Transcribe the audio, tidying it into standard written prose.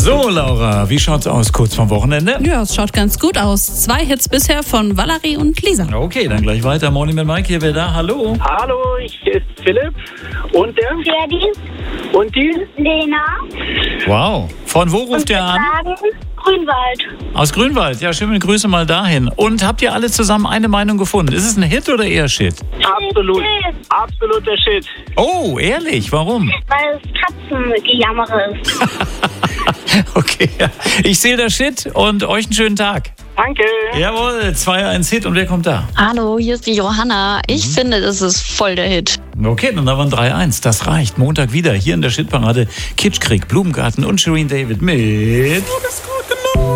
So, Laura, wie schaut's aus kurz vorm Wochenende? Ja, es schaut ganz gut aus. 2 Hits bisher von Valerie und Lisa. Okay, dann gleich weiter. Morning mit Mike hier. Wer da? Hallo? Hallo, hier ist Philipp. Und der? Ferdi, Und die? Lena Wow. Von wo ruft ihr an? sagen Grünwald. Aus Grünwald. Ja, schöne Grüße mal dahin. Und habt ihr alle zusammen eine Meinung gefunden? Ist es ein Hit oder eher Shit? Absolut. Absoluter Shit. Oh, ehrlich? Warum? Weil es Katzengejammer ist. Okay, ich sehe das Shit und euch einen schönen Tag. Danke. Jawohl, 2-1 Hit. Und wer kommt da? Hallo, hier ist die Johanna. Ich finde, das ist voll der Hit. Okay, dann haben wir ein 3-1. Das reicht. Montag wieder hier in der Shitparade. Kitschkrieg, Blumengarten und Shireen David mit... Du bist gut genug.